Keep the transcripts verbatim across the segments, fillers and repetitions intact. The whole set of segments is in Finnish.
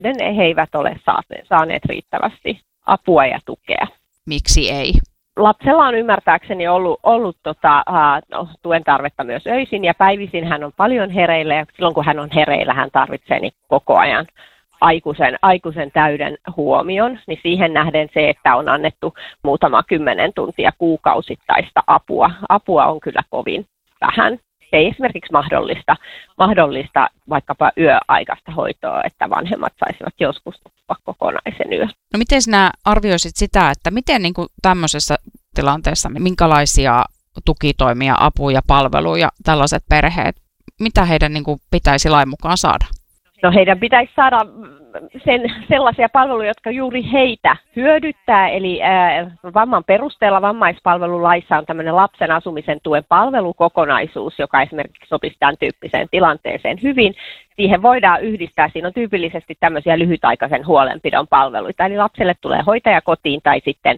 he eivät ole saaneet riittävästi apua ja tukea. Miksi ei? Lapsella on ymmärtääkseni ollut, ollut tota, no, tuen tarvetta myös öisin ja päivisin hän on paljon hereillä ja silloin kun hän on hereillä, hän tarvitsee niin koko ajan aikuisen, aikuisen täyden huomion, niin siihen nähden se, että on annettu muutama kymmenen tuntia kuukausittaista apua, apua on kyllä kovin vähän. Se ei esimerkiksi mahdollista, mahdollista vaikkapa yöaikaista hoitoa, että vanhemmat saisivat joskus nukkua kokonaisen yön. No miten sinä arvioisit sitä, että miten niin kuin tämmöisessä tilanteessa, minkälaisia tukitoimia, apuja, palveluja tällaiset perheet, mitä heidän niin kuin pitäisi lain mukaan saada? No heidän pitäisi saada sen, sellaisia palveluja, jotka juuri heitä hyödyttää, eli ää, vamman perusteella vammaispalvelulaissa on tämmöinen lapsen asumisen tuen palvelukokonaisuus, joka esimerkiksi sopisi tämän tyyppiseen tilanteeseen hyvin. Siihen voidaan yhdistää, siinä on tyypillisesti tämmöisiä lyhytaikaisen huolenpidon palveluita, eli lapselle tulee hoitaja kotiin tai sitten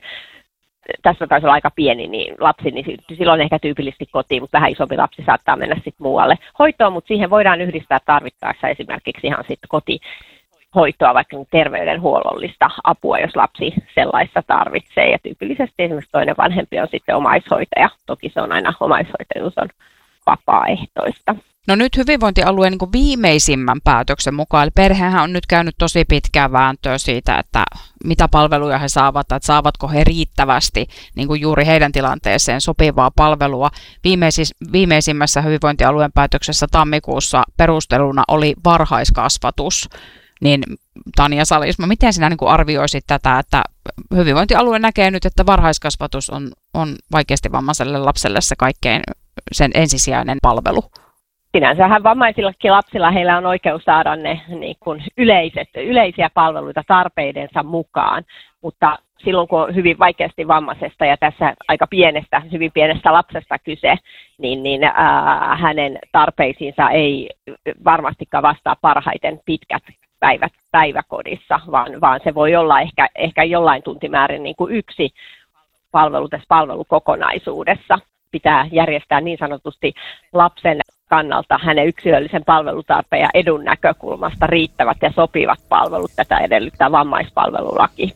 tässä taisi olla aika pieni niin lapsi, niin silloin ehkä tyypillisesti kotiin, mutta vähän isompi lapsi saattaa mennä sitten muualle hoitoon, mutta siihen voidaan yhdistää tarvittaessa esimerkiksi ihan sitten kotihoitoa, vaikka terveydenhuollollista apua, jos lapsi sellaista tarvitsee. Ja tyypillisesti esimerkiksi toinen vanhempi on sitten omaishoitaja. Toki se on aina omaishoitajuus on vapaaehtoista. No nyt hyvinvointialueen niin kuin viimeisimmän päätöksen mukaan, eli perhehän on nyt käynyt tosi pitkää vääntöä siitä, että mitä palveluja he saavat, että saavatko he riittävästi niin kuin juuri heidän tilanteeseen sopivaa palvelua. Viimeisis, viimeisimmässä hyvinvointialueen päätöksessä tammikuussa perusteluna oli varhaiskasvatus. Niin Tanja Salisma, miten sinä niin kuin arvioisit tätä, että hyvinvointialue näkee nyt, että varhaiskasvatus on, on vaikeasti vammaiselle lapselle se kaikkein sen ensisijainen palvelu? Sinänsähän vammaisillakin lapsilla heillä on oikeus saada ne niin kuin yleiset, yleisiä palveluita tarpeidensa mukaan, mutta silloin kun on hyvin vaikeasti vammaisesta ja tässä aika pienestä, hyvin pienestä lapsesta kyse, niin, niin ää, hänen tarpeisiinsa ei varmastikaan vastaa parhaiten pitkät päivät päiväkodissa, vaan, vaan se voi olla ehkä, ehkä jollain tuntimäärin niin kuin yksi palvelu tässä palvelukokonaisuudessa. Pitää järjestää niin sanotusti lapsen kannalta hänen yksilöllisen palvelutarpeen ja edun näkökulmasta riittävät ja sopivat palvelut. Tätä edellyttää vammaispalvelulaki.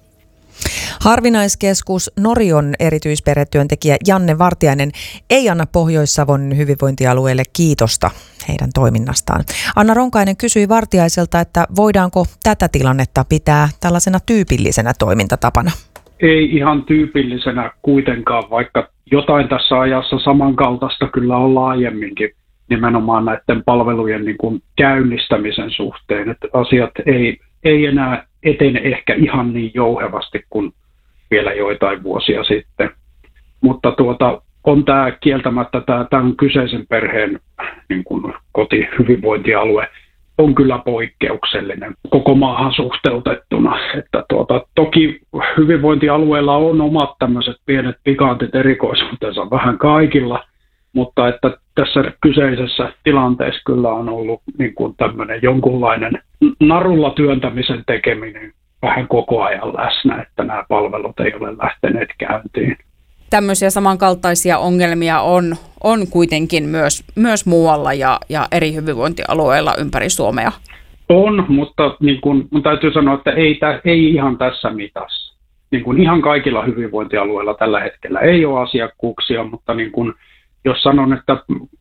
Harvinaiskeskus Norion erityisperhetyöntekijä Janne Vartiainen ei anna Pohjois-Savon hyvinvointialueelle kiitosta heidän toiminnastaan. Anna Ronkainen kysyi Vartiaiselta, että voidaanko tätä tilannetta pitää tällaisena tyypillisenä toimintatapana? Ei ihan tyypillisenä kuitenkaan, vaikka jotain tässä ajassa samankaltaista kyllä on laajemminkin nimenomaan näiden palvelujen niin kuin käynnistämisen suhteen, että asiat ei, ei enää etene ehkä ihan niin jouhevasti kuin vielä joitain vuosia sitten. Mutta tuota, on tämä kieltämättä tämä, tämän kyseisen perheen niin kuin kotihyvinvointialue on kyllä poikkeuksellinen koko maahan suhteutettuna. Että tuota, toki hyvinvointialueella on omat tämmöiset pienet pikantit erikoisuutensa vähän kaikilla, mutta että tässä kyseisessä tilanteessa kyllä on ollut niin kuin tämmöinen jonkunlainen narulla työntämisen tekeminen vähän koko ajan läsnä, että nämä palvelut ei ole lähteneet käyntiin. Tämmöisiä samankaltaisia ongelmia on, on kuitenkin myös, myös muualla ja, ja eri hyvinvointialueilla ympäri Suomea. On, mutta niin kuin, mun täytyy sanoa, että ei, tä, ei ihan tässä mitassa. Niin kuin ihan kaikilla hyvinvointialueilla tällä hetkellä ei ole asiakkuuksia, mutta niin kuin, jos sanon, että,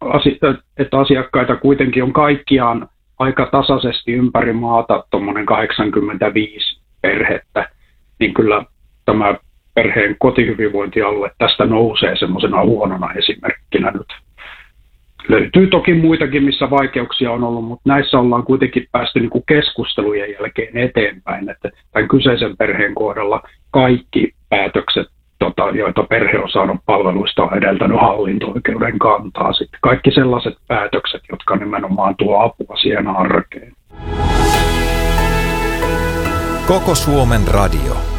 että asiakkaita kuitenkin on kaikkiaan aika tasaisesti ympäri maata, tuommoinen kahdeksankymmentäviisi perhettä, niin kyllä tämä perheen kotihyvinvointialue tästä nousee semmoisena huonona esimerkkinä nyt. Löytyy toki muitakin, missä vaikeuksia on ollut, mutta näissä ollaan kuitenkin päästy niin kuin keskustelujen jälkeen eteenpäin, että tämän kyseisen perheen kohdalla kaikki päätökset, tota, joita perhe on saanut palveluista, on edeltänyt hallinto-oikeuden kantaa. Sitten kaikki sellaiset päätökset, jotka nimenomaan tuo apua siihen arkeen. Koko Suomen radio.